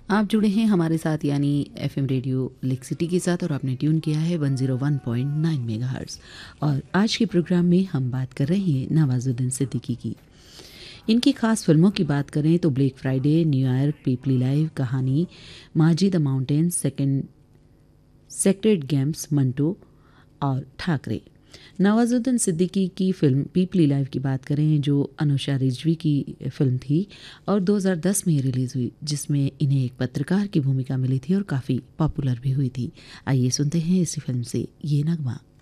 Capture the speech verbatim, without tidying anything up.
आप जुड़े हैं हमारे साथ यानी एफएम रेडियो लेक सिटी के साथ और आपने ट्यून किया है one zero one point nine megahertz. और आज के प्रोग्राम में हम बात कर रहे हैं नवाजुद्दीन सिद्दीकी की। इनकी खास फिल्मों की बात करें तो ब्लैक फ्राइडे, न्यूयॉर्क, पीपली लाइव, कहानी, माजी the mountain, second sacred games, Manto और ठाकरे। नवाजुद्दीन सिद्दीकी की फिल्म पीपली लाइव की बात करें जो अनुषा रिजवी की फिल्म थी और दो हज़ार दस में रिलीज़ हुई, जिसमें इन्हें एक पत्रकार की भूमिका मिली थी और काफ़ी पॉपुलर भी हुई थी। आइए सुनते हैं इसी फिल्म से ये नगमा।